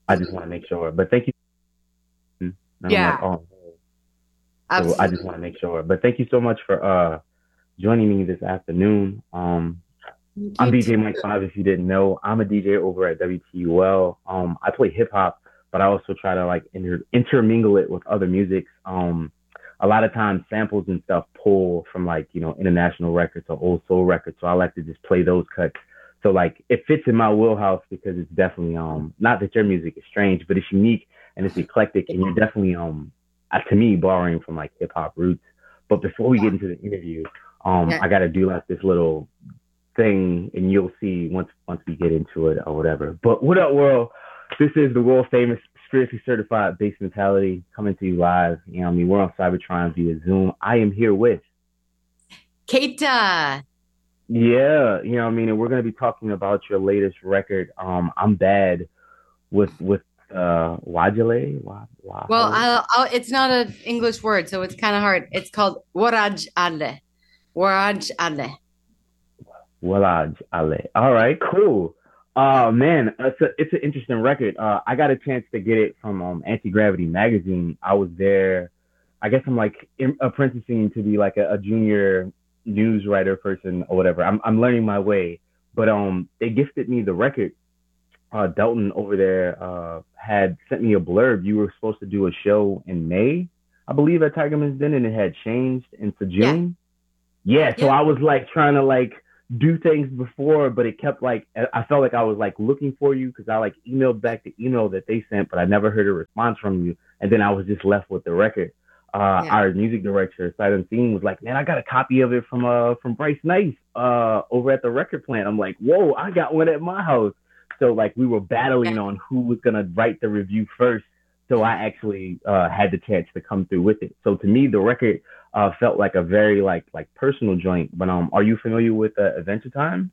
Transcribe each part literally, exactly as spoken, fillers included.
I just want to make sure. But thank you. And I'm like, Yeah, oh, so I just absolutely. want to make sure. But thank you so much for uh joining me this afternoon. Um, Thank I'm you D J too. Mike Five. If you didn't know, I'm a D J over at W T U L. Um, I play hip hop, but I also try to like inter- intermingle it with other musics. Um, a lot of times samples and stuff pull from like you know international records or old soul records, so I like to just play those cuts. So like it fits in my wheelhouse because it's definitely um not that your music is strange, but it's unique and it's eclectic, and you're definitely um uh, to me borrowing from like hip hop roots. But before we get Yeah, into the interview, um, yeah. I got to do like this little thing, and you'll see once once we get into it or whatever. But what up, world? This is the world famous spiritually certified base mentality coming to you live. You know, what I mean, we're on Cybertron via Zoom. I am here with, Keita. yeah, you know, what I mean, and we're gonna be talking about your latest record. Um, I'm bad with with uh Wajale, Well, Wahale, I'll, I'll, it's not an English word, so it's kind of hard. It's called Waraj Ale. Waraj Ale. Walaj Ale. All right, cool. Yeah. Uh man, it's a, it's an interesting record. Uh, I got a chance to get it from um Anti Gravity magazine. I was there. I guess I'm like in, apprenticing to be like a, a junior news writer person or whatever. I'm I'm learning my way. But um, they gifted me the record. Uh, Delton over there uh had sent me a blurb. You were supposed to do a show in May, I believe, at Tigerman's Den, and it had changed into Yeah. June. Yeah, so Yeah. I was like trying to like do things before, but it kept like I felt like I was like looking for you because I like emailed back the email that they sent, but I never heard a response from you, and then I was just left with the record. Uh, Yeah. our music director, Silent Scene, was like, "Man, I got a copy of it from uh from Bryce Nice uh over at the record plant." I'm like, "Whoa, I got one at my house." So like we were Yeah. battling on who was gonna write the review first. So I actually uh, had the chance to come through with it. So to me, the record uh, felt like a very like like personal joint. But um, are you familiar with uh, Adventure Time?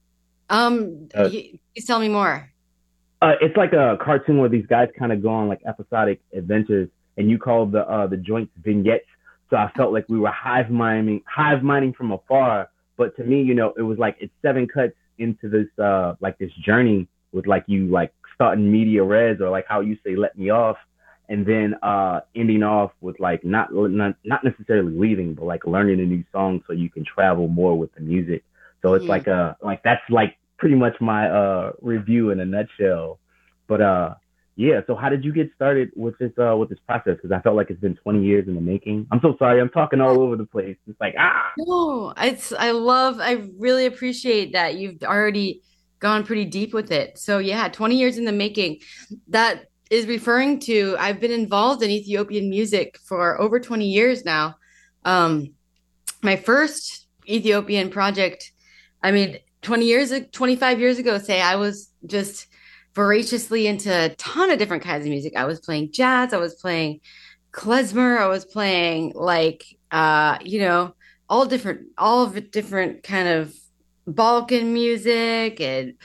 Um, Uh, y- please tell me more. uh, it's like a cartoon where these guys kind of go on like episodic adventures, and you call the uh, the joints vignettes. So I felt like we were hive mining, hive mining from afar. But to me, you know, it was like it's seven cuts into this uh like this journey with like you like starting media res or like how you say let me off, and then uh ending off with like not not not necessarily leaving, but like learning a new song so you can travel more with the music. So it's Mhm. like a like that's like pretty much my uh review in a nutshell. But uh yeah, so how did you get started with this uh with this process? Because I felt like it's been twenty years in the making. I'm so sorry, I'm talking all over the place. It's like ah No, it's I love I really appreciate that you've already gone pretty deep with it. So yeah, twenty years in the making. That is referring to I've been involved in Ethiopian music for over twenty years now. Um, my first Ethiopian project, I mean, twenty years, twenty-five years ago, say I was just voraciously into a ton of different kinds of music. I was playing jazz, I was playing klezmer, I was playing like, uh, you know, all different, all of it different kind of Balkan music and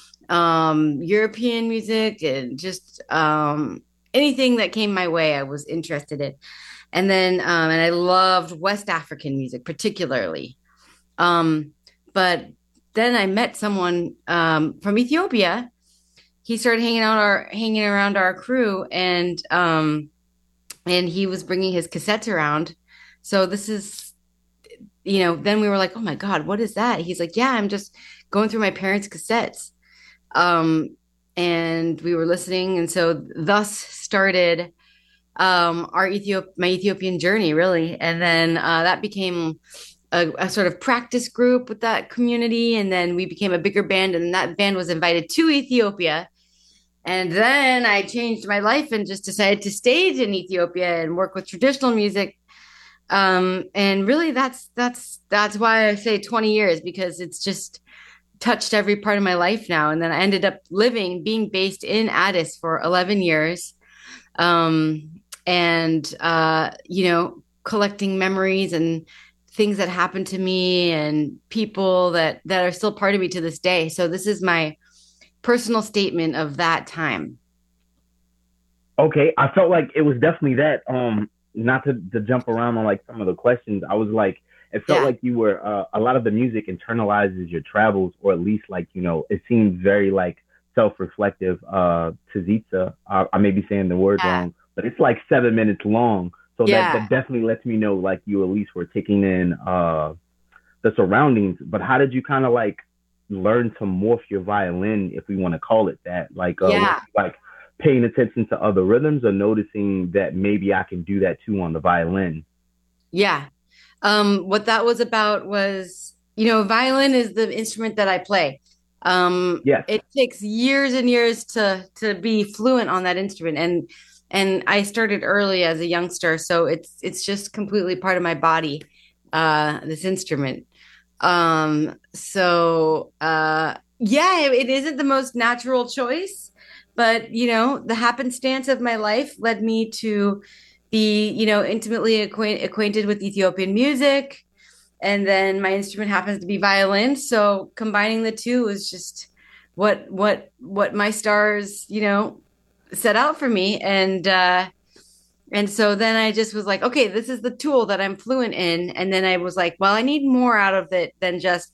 um, European music and just um, anything that came my way, I was interested in. And then, um, and I loved West African music particularly. Um, but then I met someone um, from Ethiopia. He started hanging out our hanging around our crew, and um, and he was bringing his cassettes around. So this is, you know, then we were like, oh my God, what is that? He's like, yeah, I'm just going through my parents' cassettes. Um, and we were listening, and so thus started um, our Ethiop my Ethiopian journey, really. And then uh, that became a, a sort of practice group with that community. And then we became a bigger band, and that band was invited to Ethiopia. And then I changed my life and just decided to stage in Ethiopia and work with traditional music. Um, and really, that's that's that's why I say twenty years because it's just touched every part of my life now. And then I ended up living, being based in Addis for eleven years, um, and uh, you know, collecting memories and things that happened to me and people that that are still part of me to this day. So this is my personal statement of that time. okay. I felt like it was definitely that. Um, not to to jump around on like some of the questions. I was like, it felt Yeah. like you were uh, a lot of the music internalizes your travels, or at least like you know, it seems very like self-reflective uh Tizitza. I, I may be saying the word Yeah. wrong, but it's like seven minutes long. So that Yeah. that definitely lets me know like you at least were taking in uh the surroundings. But how did you kind of like learn to morph your violin, if we want to call it that? Like, uh, was Yeah. it like paying attention to other rhythms or noticing that maybe I can do that too on the violin? Yeah. Um, what that was about was, you know, violin is the instrument that I play. Um, Yes. it takes years and years to to be fluent on that instrument, and and I started early as a youngster, so it's it's just completely part of my body, uh, this instrument. Um, so uh, yeah, it, it isn't the most natural choice, but you know, the happenstance of my life led me to be, you know, intimately acquaint- acquainted with Ethiopian music, and then my instrument happens to be violin. So combining the two is just what what what my stars, you know, set out for me, and uh, and so then I just was like, okay, this is the tool that I'm fluent in. And then I was like, well, I need more out of it than just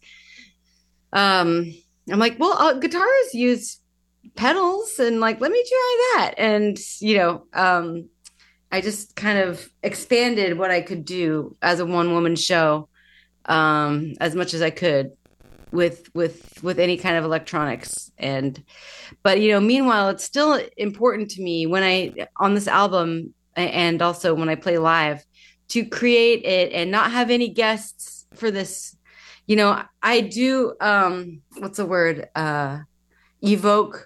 um I'm like, well, uh, guitars use pedals, and like, let me try that. And you know, um I just kind of expanded what I could do as a one woman show, um as much as I could with with with any kind of electronics. And but you know, meanwhile, it's still important to me when I on this album, and also when I play live, to create it and not have any guests for this. You know, I do um what's the word? Uh evoke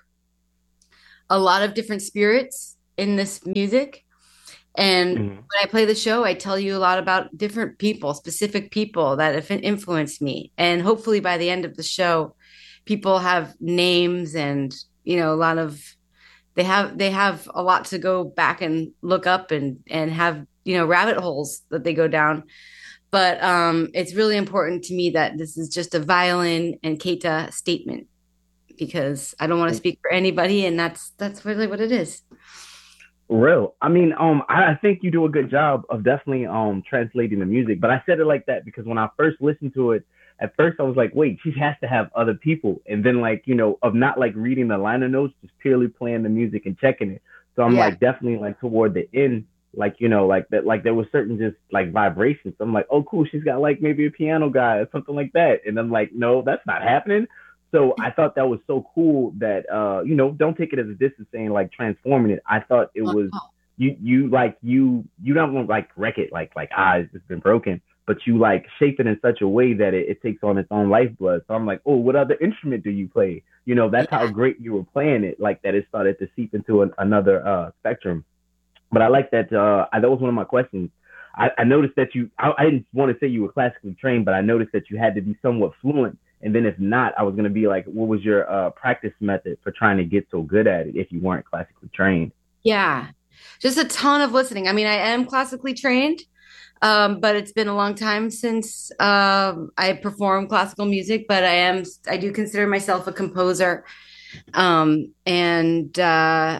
a lot of different spirits in this music. And Mm-hmm. when I play the show, I tell you a lot about different people, specific people that have influenced me. And hopefully by the end of the show, people have names, and, you know, a lot of they have they have a lot to go back and look up, and and have, you know, rabbit holes that they go down. But um it's really important to me that this is just a violin and Keita statement, because I don't want to speak for anybody, and that's that's really what it is. Real. I mean, um, I, I think you do a good job of definitely um translating the music. But I said it like that because when I first listened to it, at first I was like, wait, she has to have other people. And then like, you know, of not like reading the liner notes, just purely playing the music and checking it. So I'm Yeah. like definitely like toward the end, like, you know, like that, like there was certain just like vibrations. So I'm like, oh cool, she's got like maybe a piano guy or something like that. And I'm like, no, that's not happening. So I thought that was so cool that uh, you know, don't take it as a diss saying like transforming it. I thought it was you you like you you don't want like wreck it like like ah it's been broken, but you like shape it in such a way that it, it takes on its own lifeblood. So I'm like, oh, what other instrument do you play? You know, that's how Yeah. great you were playing it, like that it started to seep into an, another uh spectrum. But I like that. Uh, I, that was one of my questions. I, I noticed that you. I, I didn't want to say you were classically trained, but I noticed that you had to be somewhat fluent. And then if not, I was gonna be like, what was your uh, practice method for trying to get so good at it if you weren't classically trained? Yeah. Just a ton of listening. I mean, I am classically trained, um, but it's been a long time since um, I perform classical music, but I am, I do consider myself a composer. Um, and uh,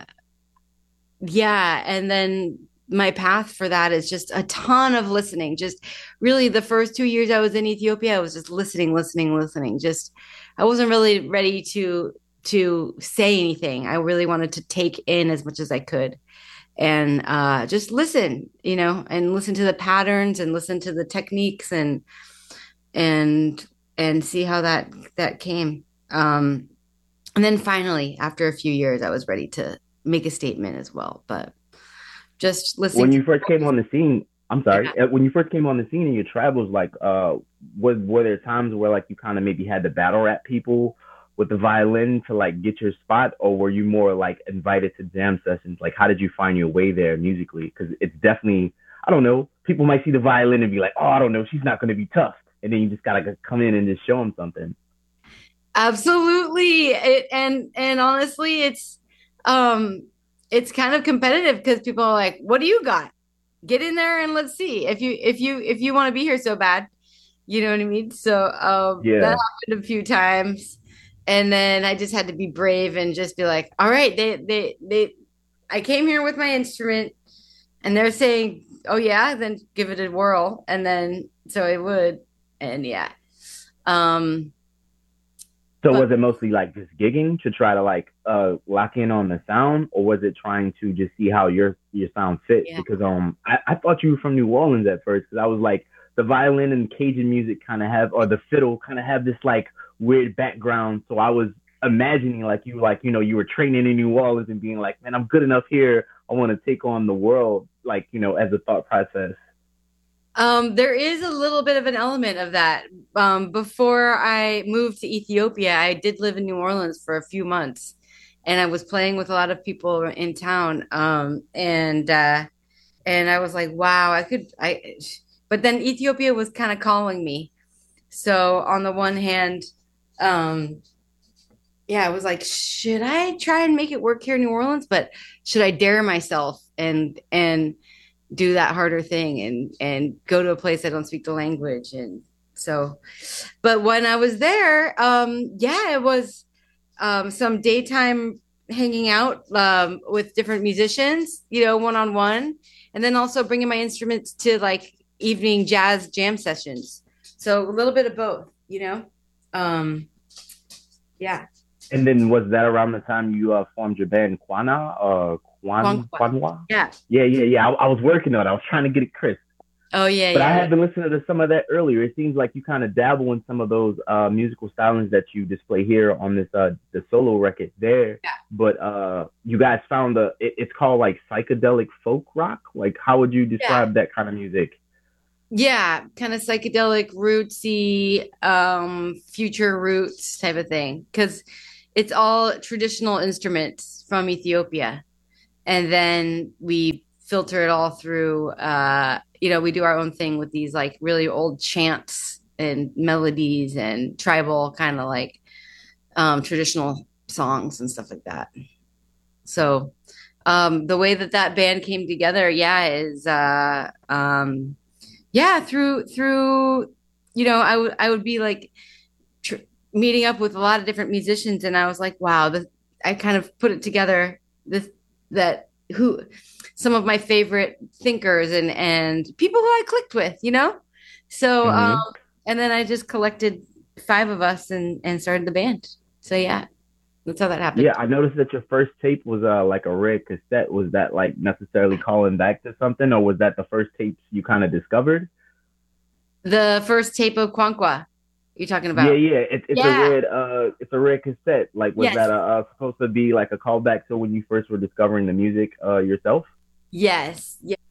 yeah, and then my path for that is just a ton of listening. Just really the first two years I was in Ethiopia, I was just listening, listening, listening. Just I wasn't really ready to to say anything. I really wanted to take in as much as I could, and uh, just listen, you know, and listen to the patterns, and listen to the techniques, and and and see how that that came. Um, and then finally, after a few years, I was ready to make a statement as well. But just listening When to you first came on the scene, I'm sorry. yeah. uh, When you first came on the scene in your travels, like, uh, was were there times where like you kind of maybe had to battle rap people with the violin to like get your spot, or were you more like invited to jam sessions? Like, how did you find your way there musically? Because it's definitely, I don't know. People might see the violin and be like, oh, I don't know, she's not going to be tough, and then you just gotta come in and just show them something. Absolutely. It, and and honestly, it's um it's kind of competitive, because people are like, "What do you got? Get in there and let's see if you if you if you want to be here so bad." You know what I mean? So um that Yeah. happened a few times. And then I just had to be brave and just be like, "All right, they they they I came here with my instrument, and they're saying, 'Oh yeah, then give it a whirl.'" And then so I would. And yeah. Um So But was it mostly like just gigging to try to like uh lock in on the sound, or was it trying to just see how your your sound fit? yeah. Because um I, I thought you were from New Orleans at first, because I was like the violin and Cajun music kind of have, or the fiddle kind of have this like weird background. So I was imagining like you like you know you were training in New Orleans and being like, man, I'm good enough here. I want to take on the world, like you know as a thought process. Um, there is a little bit of an element of that. Um, before I moved to Ethiopia, I did live in New Orleans for a few months, and I was playing with a lot of people in town. Um, and uh, and I was like, wow, I could. I, but then Ethiopia was kind of calling me. So on the one hand, um, yeah, I was like, should I try and make it work here in New Orleans? But should I dare myself and and do that harder thing and and go to a place I don't speak the language? And so, but when I was there, um, yeah, it was um, some daytime hanging out um, with different musicians, you know, one on one, and then also bringing my instruments to like evening jazz jam sessions. So a little bit of both, you know. Um, yeah. And then was that around the time you uh, formed your band Kwana or Kwan Conquest. Kwanwa? Yeah. Yeah, yeah, yeah. I, I was working on it. I was trying to get it crisp. Oh yeah, But I yeah, had been listening to some of that earlier. It seems like you kind of dabble in some of those uh, musical stylings that you display here on this uh, the solo record there. yeah. But uh, you guys found the it, it's called like psychedelic folk rock. Like, how would you Yeah. describe that kind of music? Yeah, kind of psychedelic, rootsy, um, future roots type of thing. Because it's all traditional instruments from Ethiopia. And then we filter it all through, uh, you know, we do our own thing with these like really old chants and melodies and tribal kind of like um, traditional songs and stuff like that. So um, the way that that band came together, yeah, is uh, um, yeah, through through you know, I would I would be like tr meeting up with a lot of different musicians, and I was like, wow, this, I kind of put it together this that who some of my favorite thinkers and and people who I clicked with, you know. So um, Hmm. and then I just collected five of us and and started the band. So yeah, that's how that Yeah, happened. I noticed that your first tape was uh, like a red cassette. Was that like necessarily calling back to something, or was that the first tapes you kind of discovered? The first tape of Quanqua you're talking Yeah, about. yeah. It's it's a Yeah. red uh it's a red cassette. Like, was Yes. that uh, uh supposed to be like a callback to when you first were discovering the music uh yourself? Yes.